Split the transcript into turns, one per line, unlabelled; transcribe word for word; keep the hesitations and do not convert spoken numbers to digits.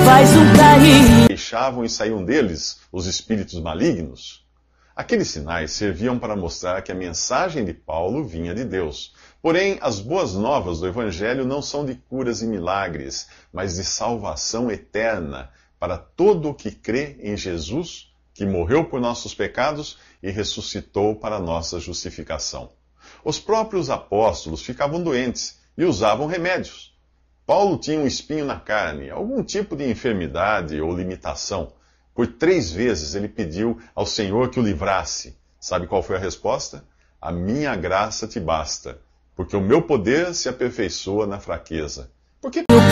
faz um carinho.
Deixavam e saíam deles os espíritos malignos. Aqueles sinais serviam para mostrar que a mensagem de Paulo vinha de Deus. Porém, as boas novas do Evangelho não são de curas e milagres, mas de salvação eterna para todo o que crê em Jesus, que morreu por nossos pecados e ressuscitou para nossa justificação. Os próprios apóstolos ficavam doentes e usavam remédios. Paulo tinha um espinho na carne, algum tipo de enfermidade ou limitação. Por três vezes ele pediu ao Senhor que o livrasse. Sabe qual foi a resposta? A minha graça te basta, porque o meu poder se aperfeiçoa na fraqueza. Por que